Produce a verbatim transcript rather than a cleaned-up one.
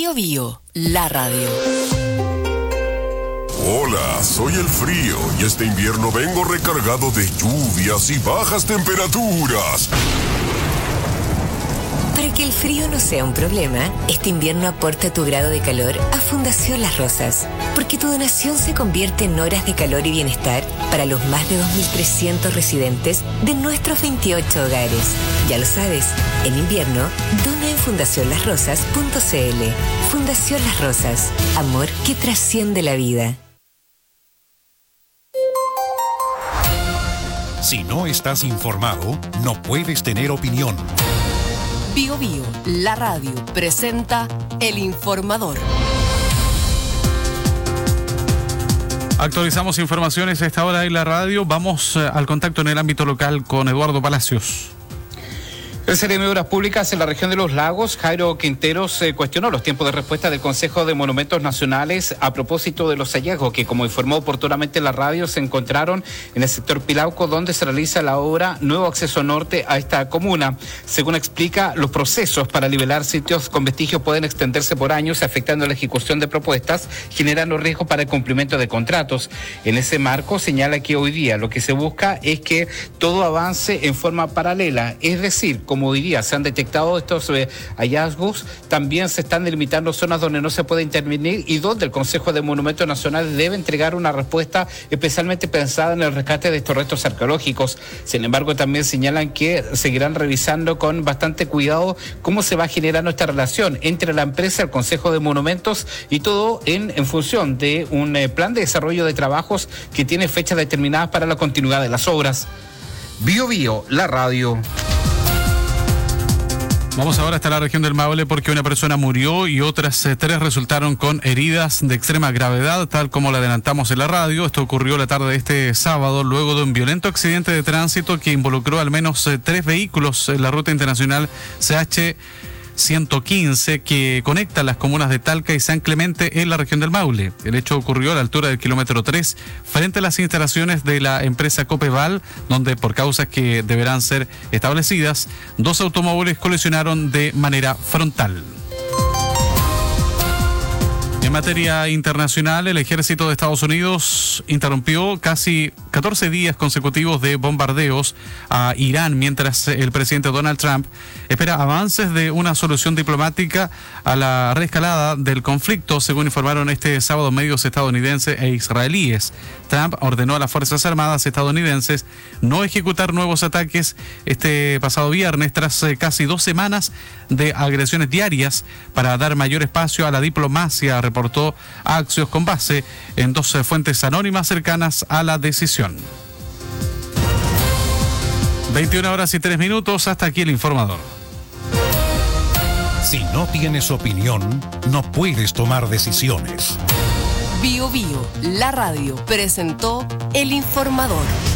Bio Bio, la radio. Hola, soy el frío y este invierno vengo recargado de lluvias y bajas temperaturas. Para que el frío no sea un problema, este invierno aporta tu grado de calor a Fundación Las Rosas, porque tu donación se convierte en horas de calor y bienestar para los más de dos mil trescientos residentes de nuestros veintiocho hogares. Ya lo sabes, en invierno, dona en fundación las rosas punto c l. Fundación Las Rosas, amor que trasciende la vida. Si no estás informado, no puedes tener opinión. Bio Bio, la radio, presenta El Informador. Actualizamos informaciones a esta hora en la radio. Vamos eh, al contacto en el ámbito local con Eduardo Palacios. El Seremi de Obras Públicas en la región de Los Lagos, Jairo Quinteros, eh, cuestionó los tiempos de respuesta del Consejo de Monumentos Nacionales a propósito de los hallazgos que, como informó oportunamente la radio, se encontraron en el sector Pilauco, donde se realiza la obra Nuevo Acceso Norte a esta comuna. Según explica, los procesos para nivelar sitios con vestigios pueden extenderse por años, afectando la ejecución de propuestas, generando riesgos para el cumplimiento de contratos. En ese marco, señala que hoy día lo que se busca es que todo avance en forma paralela, es decir, como Como hoy día se han detectado estos eh, hallazgos, también se están delimitando zonas donde no se puede intervenir y donde el Consejo de Monumentos Nacionales debe entregar una respuesta especialmente pensada en el rescate de estos restos arqueológicos. Sin embargo, también señalan que seguirán revisando con bastante cuidado cómo se va generando esta relación entre la empresa, el Consejo de Monumentos y todo en, en función de un eh, plan de desarrollo de trabajos que tiene fechas determinadas para la continuidad de las obras. Bio Bio, la radio. Vamos ahora hasta la región del Maule porque una persona murió y otras eh, tres resultaron con heridas de extrema gravedad, tal como lo adelantamos en la radio. Esto ocurrió la tarde de este sábado luego de un violento accidente de tránsito que involucró al menos eh, tres vehículos en la ruta internacional C H ciento quince que conecta las comunas de Talca y San Clemente en la región del Maule. El hecho ocurrió a la altura del kilómetro tres frente a las instalaciones de la empresa Copeval, donde por causas que deberán ser establecidas, dos automóviles colisionaron de manera frontal. En materia internacional, el ejército de Estados Unidos interrumpió casi catorce días consecutivos de bombardeos a Irán, mientras el presidente Donald Trump espera avances de una solución diplomática a la reescalada del conflicto, según informaron este sábado medios estadounidenses e israelíes. Trump ordenó a las Fuerzas Armadas estadounidenses no ejecutar nuevos ataques este pasado viernes, tras eh, casi dos semanas de agresiones diarias, para dar mayor espacio a la diplomacia, reportó Axios con base en dos eh, fuentes anónimas cercanas a la decisión. veintiuna horas y tres minutos, hasta aquí el informador. Si no tienes opinión, no puedes tomar decisiones. Bio Bio, la radio, presentó El Informador.